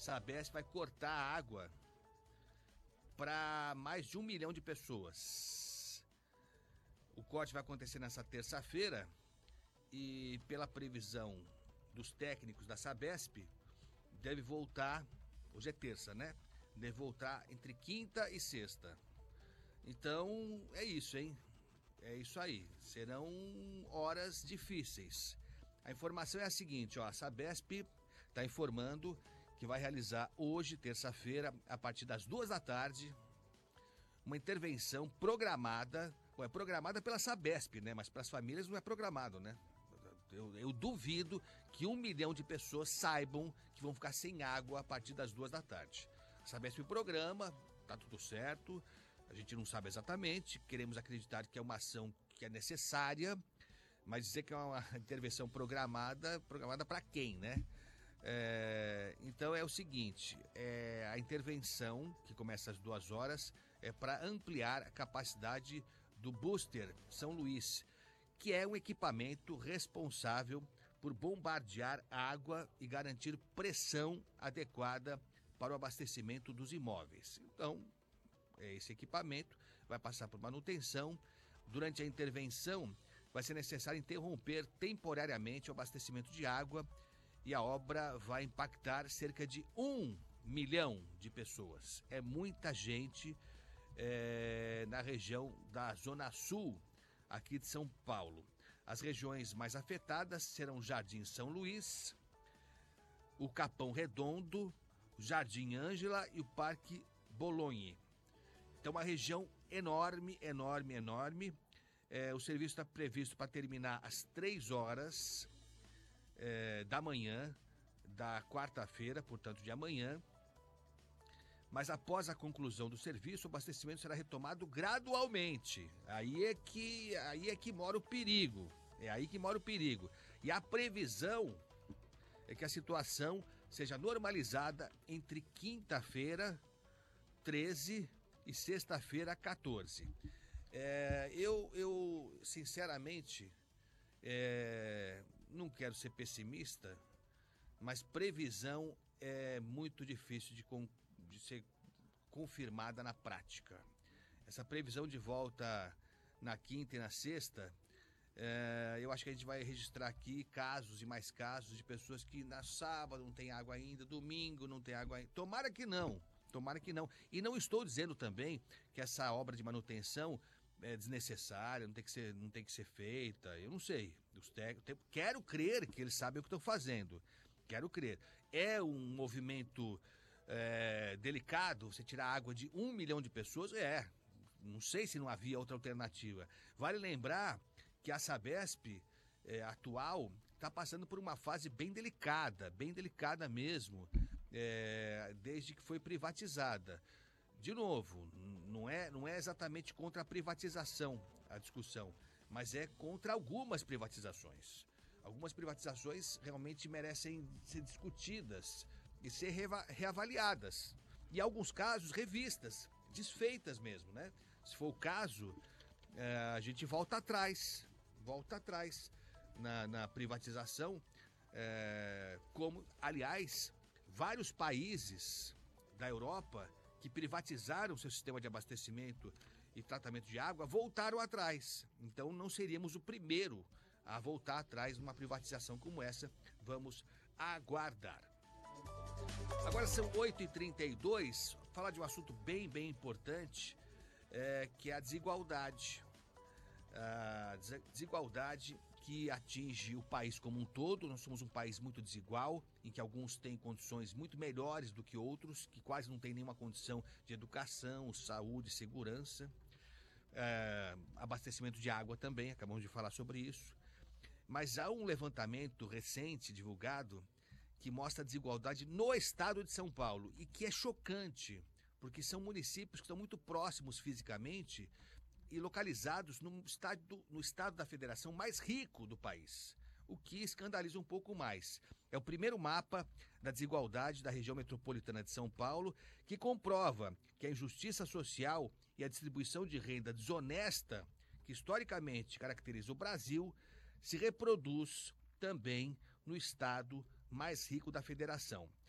Sabesp vai cortar a água para mais de 1 milhão de pessoas. O corte vai acontecer nessa terça-feira e, pela previsão dos técnicos da Sabesp, deve voltar, hoje é terça, né? Deve voltar entre quinta e sexta. Então, é isso, hein? É isso aí. Serão horas difíceis. A informação é a seguinte, ó, a Sabesp está informando que vai realizar hoje, terça-feira, a partir das 2 da tarde, uma intervenção programada, é programada pela Sabesp, né? Mas para as famílias não é programado, né? Eu duvido que 1 milhão de pessoas saibam que vão ficar sem água a partir das 2 da tarde. A Sabesp programa, tá tudo certo, a gente não sabe exatamente, queremos acreditar que é uma ação que é necessária, mas dizer que é uma intervenção programada para quem, né? Então é o seguinte, a intervenção, que começa às 2 horas, é para ampliar a capacidade do Booster São Luís, que é um equipamento responsável por bombardear água e garantir pressão adequada para o abastecimento dos imóveis. Então, esse equipamento vai passar por manutenção. Durante a intervenção, vai ser necessário interromper temporariamente o abastecimento de água e a obra vai impactar cerca de 1 milhão de pessoas. É muita gente na região da Zona Sul, aqui de São Paulo. As regiões mais afetadas serão Jardim São Luís, o Capão Redondo, o Jardim Ângela e o Parque Bolonha. Então, uma região enorme, enorme, enorme. O serviço está previsto para terminar às 3 horas da manhã da quarta-feira, portanto de amanhã. Mas após a conclusão do serviço, o abastecimento será retomado gradualmente. Aí é que mora o perigo. É aí que mora o perigo. E a previsão é que a situação seja normalizada entre quinta-feira, 13, e sexta-feira, 14. Eu sinceramente, não quero ser pessimista, mas previsão é muito difícil de ser confirmada na prática. Essa previsão de volta na quinta e na sexta, eu acho que a gente vai registrar aqui casos e mais casos de pessoas que na sábado não tem água ainda, domingo não tem água ainda. Tomara que não. E não estou dizendo também que essa obra de manutenção é desnecessária, não tem que ser feita. Eu não sei. Quero crer que eles sabem o que estão fazendo. Quero crer. É um movimento delicado você tirar água de 1 milhão de pessoas? Não sei se não havia outra alternativa. Vale lembrar que a Sabesp atual está passando por uma fase bem delicada mesmo, desde que foi privatizada. De novo, não é exatamente contra a privatização a discussão, mas é contra algumas privatizações. Algumas privatizações realmente merecem ser discutidas e ser reavaliadas. E em alguns casos, revistas, desfeitas mesmo, né? Se for o caso, a gente volta atrás na privatização, como, aliás, vários países da Europa que privatizaram seu sistema de abastecimento e tratamento de água voltaram atrás. Então não seríamos o primeiro a voltar atrás numa privatização como essa. Vamos aguardar. Agora são 8h32, falar de um assunto bem importante, que é a desigualdade. A desigualdade que atinge o país como um todo. Nós somos um país muito desigual, em que alguns têm condições muito melhores do que outros, que quase não têm nenhuma condição de educação, saúde, segurança, abastecimento de água também, acabamos de falar sobre isso. Mas há um levantamento recente divulgado que mostra a desigualdade no estado de São Paulo e que é chocante, porque são municípios que estão muito próximos fisicamente e localizados no estado da federação mais rico do país, o que escandaliza um pouco mais. É o primeiro mapa da desigualdade da região metropolitana de São Paulo, que comprova que a injustiça social e a distribuição de renda desonesta, que historicamente caracteriza o Brasil, se reproduz também no estado mais rico da federação.